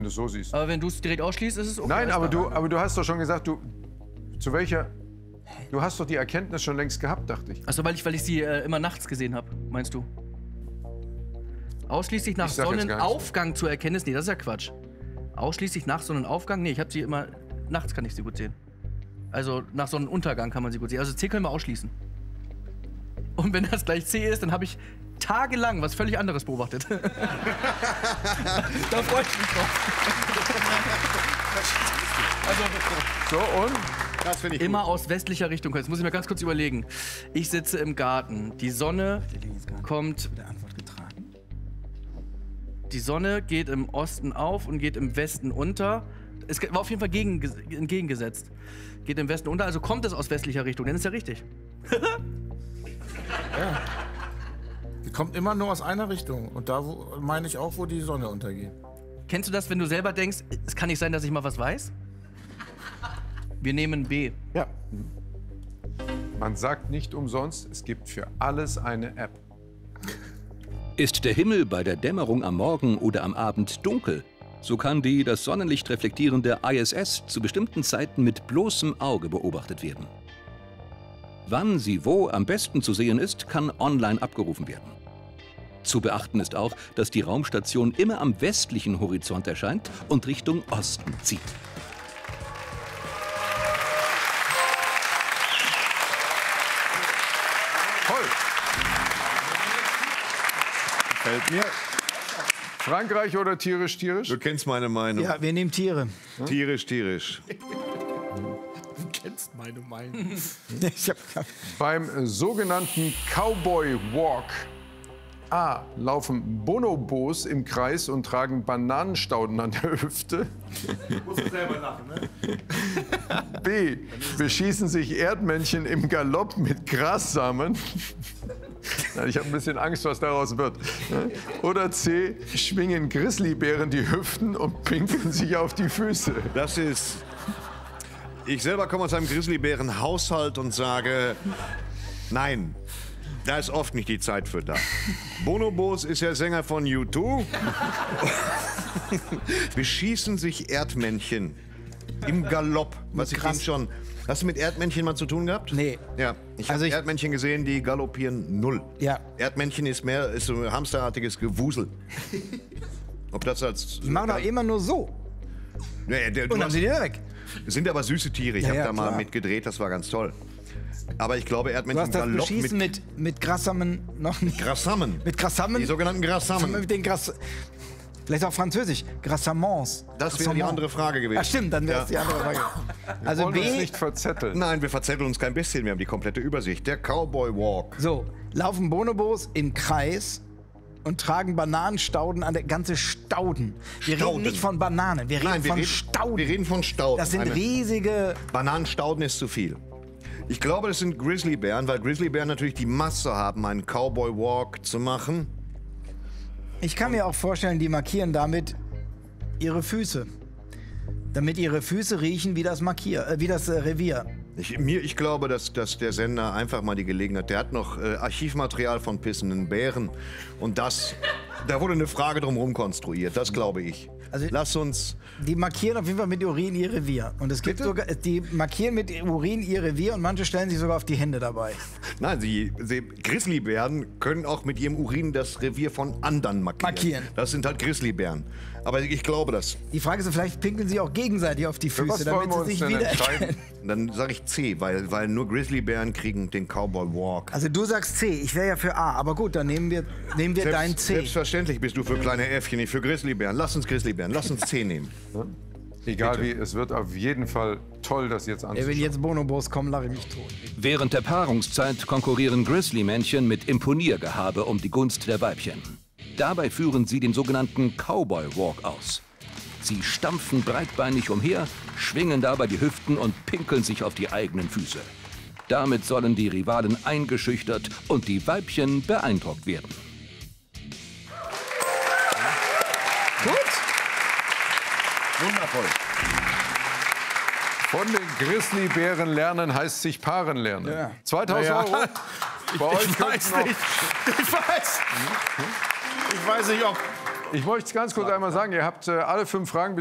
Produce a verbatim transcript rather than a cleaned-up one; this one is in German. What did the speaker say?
Wenn du es so siehst. Aber wenn du es direkt ausschließt, ist es okay. Nein, aber du, aber du hast doch schon gesagt, du, zu welcher, du hast doch die Erkenntnis schon längst gehabt, dachte ich. Achso, weil ich, weil ich sie äh, immer nachts gesehen habe, meinst du? Ausschließlich nach Ich sag jetzt gar nichts Sonnenaufgang zur Erkenntnis? Nee, das ist ja Quatsch. Ausschließlich nach Sonnenaufgang? Nee, ich habe sie immer, nachts kann ich sie gut sehen. Also nach Sonnenuntergang kann man sie gut sehen. Also C können wir ausschließen. Und wenn das gleich C ist, dann habe ich tagelang was völlig anderes beobachtet. Da freue ich mich drauf. Also, So, und? Das finde ich immer gut. aus westlicher Richtung. Jetzt muss ich mir ganz kurz überlegen. Ich sitze im Garten. Die Sonne kommt. Die Sonne geht im Osten auf und geht im Westen unter. Es war auf jeden Fall gegen, entgegengesetzt. Geht im Westen unter, also kommt es aus westlicher Richtung. Dann ist ja richtig. Ja. Die kommt immer nur aus einer Richtung. Und da wo, meine ich auch, wo die Sonne untergeht. Kennst du das, wenn du selber denkst, es kann nicht sein, dass ich mal was weiß? Wir nehmen B. Ja. Man sagt nicht umsonst, es gibt für alles eine App. Ist der Himmel bei der Dämmerung am Morgen oder am Abend dunkel, so kann die das Sonnenlicht reflektierende I S S zu bestimmten Zeiten mit bloßem Auge beobachtet werden. Wann sie wo am besten zu sehen ist, kann online abgerufen werden. Zu beachten ist auch, dass die Raumstation immer am westlichen Horizont erscheint und Richtung Osten zieht. Toll! Gefällt mir. Frankreich oder tierisch, tierisch? Du kennst meine Meinung. Ja, wir nehmen Tiere. Tierisch, tierisch. Du kennst meine Meinung. Ich hab, Beim äh, sogenannten Cowboy Walk A. laufen Bonobos im Kreis und tragen Bananenstauden an der Hüfte. Musst du selber lachen, ne? B. Beschießen sich Erdmännchen im Galopp mit Grassamen. Nein, ich habe ein bisschen Angst, was daraus wird. Oder C. Schwingen Grizzlybären die Hüften und pinkeln sich auf die Füße. Das ist... Ich selber komme aus einem Grizzlybären-Haushalt und sage, nein, da ist oft nicht die Zeit für da. Bonobos ist ja Sänger von U zwei. Beschießen sich Erdmännchen im Galopp. Was ich Krass. eben schon... Hast du mit Erdmännchen mal zu tun gehabt? Nee. Ja, ich habe Also ich- Erdmännchen gesehen, die galoppieren null. Ja. Erdmännchen ist mehr, ist so ein hamsterartiges Gewusel. Ob das als... die machen doch immer nur so. Ja, der, du Und dann hast, sind die wieder weg. sind aber süße Tiere. Ich Ja, habe ja, da mal klar. mitgedreht, das war ganz toll. Aber ich glaube, Du Erdmännchen hast das Galopp Beschießen mit, mit, mit Grassamen noch nicht. Grassamen. Mit Grassamen? Die sogenannten Grassamen. Mit den Gras... Vielleicht auch Französisch. Grassamens. Das wäre die andere Frage gewesen. Ah, stimmt, dann wäre es Ja. die andere Frage. Also Wollen wir uns B, nicht verzetteln. Nein, wir verzetteln uns kein bisschen. Wir haben die komplette Übersicht. Der Cowboy Walk. so, laufen Bonobos im Kreis und tragen Bananenstauden an der ganze Stauden. Wir Stauden. reden nicht von Bananen, wir reden Nein, wir von reden, Stauden. wir reden von Stauden. das sind Eine- riesige... Bananenstauden ist zu viel. Ich glaube, das sind Grizzlybären, weil Grizzlybären natürlich die Masse haben, einen Cowboy Walk zu machen. Ich kann mir auch vorstellen, die markieren damit ihre Füße. Damit ihre Füße riechen wie das Markier, äh, wie das äh, Revier. Ich, mir, ich glaube, dass, dass der Sender einfach mal die Gelegenheit, der hat noch äh, Archivmaterial von pissenden Bären und das, da wurde eine Frage drumherum konstruiert, das glaube ich. Also- Lass uns, Die markieren auf jeden Fall mit Urin ihr Revier. Und es gibt sogar, die markieren mit Urin ihr Revier und manche stellen sich sogar auf die Hände dabei. nein, sie, sie, Grizzlybären können auch mit ihrem Urin das Revier von anderen markieren. Markieren. Das sind halt Grizzlybären. Aber ich glaube das. Die Frage ist, vielleicht pinkeln sie auch gegenseitig auf die Für Füße, was wollen damit wir sie uns sich denn wiedererkennen. entscheiden? Dann sage ich C, weil, weil nur Grizzlybären kriegen den Cowboy Walk. Also du sagst C, ich wäre ja für A. Aber gut, dann nehmen wir, nehmen wir dein C. Selbstverständlich bist du für kleine Äffchen, nicht für Grizzlybären. Lass uns Grizzlybären, lass uns C nehmen. Egal Bitte. wie, es wird auf jeden Fall toll, das jetzt Ey, wenn anzuschauen. jetzt Bonobos kommen, lache ich mich tot. Während der Paarungszeit konkurrieren Grizzly-Männchen mit Imponiergehabe um die Gunst der Weibchen. Dabei führen sie den sogenannten Cowboy Walk aus. Sie stampfen breitbeinig umher, schwingen dabei die Hüften und pinkeln sich auf die eigenen Füße. Damit sollen die Rivalen eingeschüchtert und die Weibchen beeindruckt werden. Gut. Wundervoll. Von den Grizzlybären lernen heißt sich paaren lernen. Ja. zweitausend Ja, ja. Euro. Bei euch Ich könnten weiß noch- nicht. Ich weiß. Ich weiß nicht, ob, Ich möchte es ganz kurz einmal sagen, ihr habt äh, alle fünf Fragen